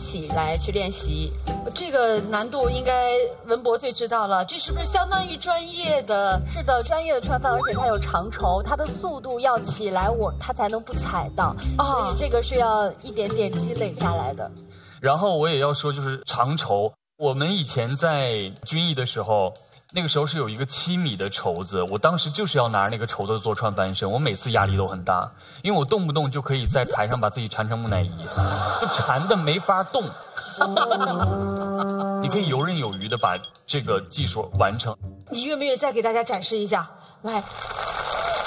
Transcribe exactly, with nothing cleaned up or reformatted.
起来去练习。这个难度应该文博最知道了，这是不是相当于专业的？ 是的，专业的穿翻，而且它有长绸，它的速度要起来我它才能不踩到，哦、所以这个是要一点点积累下来的。 然后我也要说，就是长绸，我们以前在军艺的时候。那个时候是有一个七米的绸子，我当时就是要拿着那个绸子做穿翻身，我每次压力都很大，因为我动不动就可以在台上把自己缠成木乃伊，就缠的没法动。你可以游刃有余的把这个技术完成。 你愿不愿意再给大家展示一下？来。